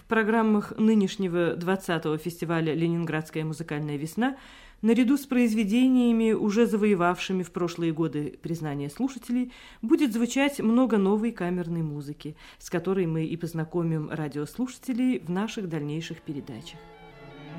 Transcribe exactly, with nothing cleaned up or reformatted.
программах нынешнего двадцатого фестиваля «Ленинградская музыкальная весна» наряду с произведениями, уже завоевавшими в прошлые годы признание слушателей, будет звучать много новой камерной музыки, с которой мы и познакомим радиослушателей в наших дальнейших передачах.